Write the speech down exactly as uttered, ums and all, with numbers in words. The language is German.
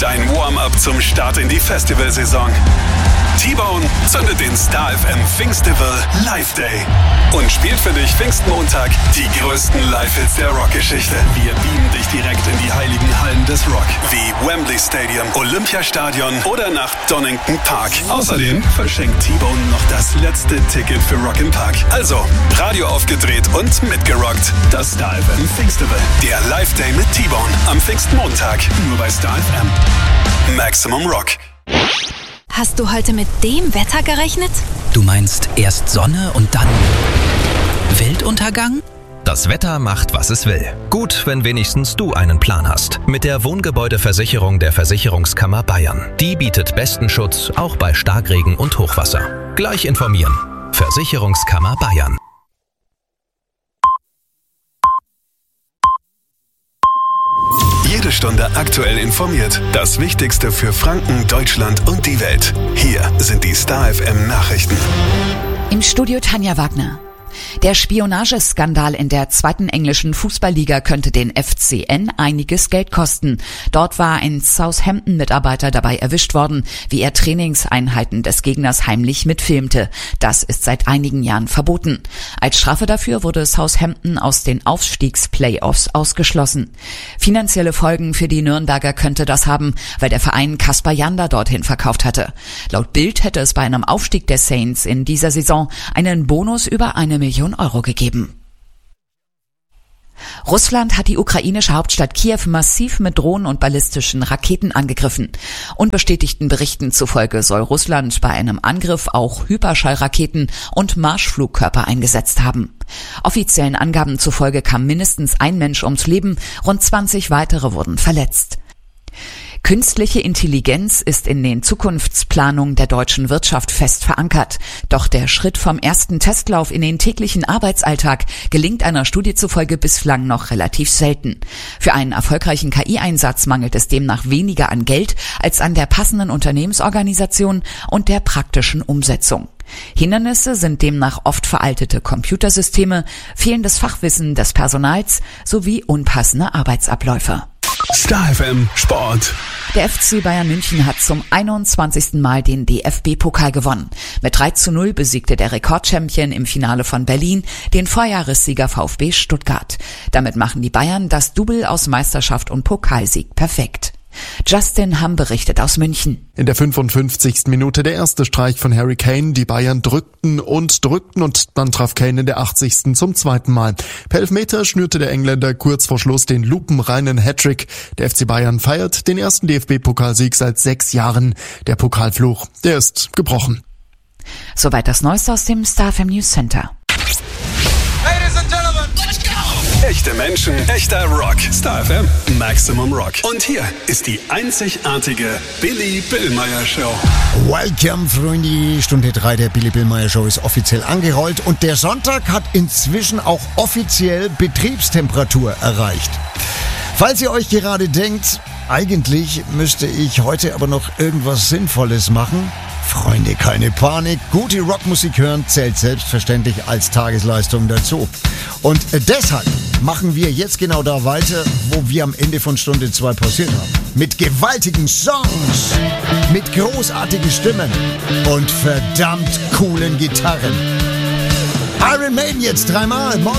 Dein Warm-up zum Start in die Festivalsaison. T-Bone zündet den Star F M Pfingstival Live Day und spielt für dich Pfingstmontag die größten Live-Hits der Rockgeschichte. Wir beamen dich direkt in die heiligen Hallen des Rock, wie Wembley Stadium, Olympiastadion oder nach Donington Park. Außerdem verschenkt T-Bone noch das letzte Ticket für Rock im Park. Also, Radio aufgedreht und mitgerockt. Das Star F M Pfingstival. Der Live Day mit T-Bone am Pfingstmontag. Nur bei Star F M. Maximum Rock. Hast du heute mit dem Wetter gerechnet? Du meinst erst Sonne und dann Weltuntergang? Das Wetter macht, was es will. Gut, wenn wenigstens du einen Plan hast. Mit der Wohngebäudeversicherung der Versicherungskammer Bayern. Die bietet besten Schutz, auch bei Starkregen und Hochwasser. Gleich informieren. Versicherungskammer Bayern. Jede Stunde aktuell informiert. Das Wichtigste für Franken, Deutschland und die Welt. Hier sind die Star F M Nachrichten. Im Studio Tanja Wagner. Der Spionageskandal in der zweiten englischen Fußballliga könnte den F C N einiges Geld kosten. Dort war ein Southampton-Mitarbeiter dabei erwischt worden, wie er Trainingseinheiten des Gegners heimlich mitfilmte. Das ist seit einigen Jahren verboten. Als Strafe dafür wurde Southampton aus den Aufstiegsplayoffs ausgeschlossen. Finanzielle Folgen für die Nürnberger könnte das haben, weil der Verein Kaspar Janda dorthin verkauft hatte. Laut Bild hätte es bei einem Aufstieg der Saints in dieser Saison einen Bonus über eine Million Euro gegeben. Russland hat die ukrainische Hauptstadt Kiew massiv mit Drohnen und ballistischen Raketen angegriffen. Unbestätigten Berichten zufolge soll Russland bei einem Angriff auch Hyperschallraketen und Marschflugkörper eingesetzt haben. Offiziellen Angaben zufolge kam mindestens ein Mensch ums Leben, rund zwanzig weitere wurden verletzt. Künstliche Intelligenz ist in den Zukunftsplanungen der deutschen Wirtschaft fest verankert. Doch der Schritt vom ersten Testlauf in den täglichen Arbeitsalltag gelingt einer Studie zufolge bislang noch relativ selten. Für einen erfolgreichen K I-Einsatz mangelt es demnach weniger an Geld als an der passenden Unternehmensorganisation und der praktischen Umsetzung. Hindernisse sind demnach oft veraltete Computersysteme, fehlendes Fachwissen des Personals sowie unpassende Arbeitsabläufe. Star F M Sport. Der F C Bayern München hat zum einundzwanzigsten Mal den D F B-Pokal gewonnen. Mit drei zu null besiegte der Rekordchampion im Finale von Berlin den Vorjahressieger VfB Stuttgart. Damit machen die Bayern das Double aus Meisterschaft und Pokalsieg perfekt. Justin Hamm berichtet aus München. In der fünfundfünfzigsten Minute der erste Streich von Harry Kane. Die Bayern drückten und drückten und dann traf Kane in der achtzigsten zum zweiten Mal. Per Elfmeter schnürte der Engländer kurz vor Schluss den lupenreinen Hattrick. Der F C Bayern feiert den ersten D F B-Pokalsieg seit sechs Jahren. Der Pokalfluch, der ist gebrochen. Soweit das Neueste aus dem Star F M News Center. Ladies and Gentlemen, let's go! Echte Menschen, echter Rock. Star F M, Maximum Rock. Und hier ist die einzigartige Billy Billmeyer Show. Welcome, Freunde. Stunde drei der Billy Billmeyer Show ist offiziell angerollt und der Sonntag hat inzwischen auch offiziell Betriebstemperatur erreicht. Falls ihr euch gerade denkt, eigentlich müsste ich heute aber noch irgendwas Sinnvolles machen. Freunde, keine Panik. Gute Rockmusik hören zählt selbstverständlich als Tagesleistung dazu. Und deshalb machen wir jetzt genau da weiter, wo wir am Ende von Stunde zwei pausiert haben. Mit gewaltigen Songs, mit großartigen Stimmen und verdammt coolen Gitarren. Iron Maiden jetzt dreimal.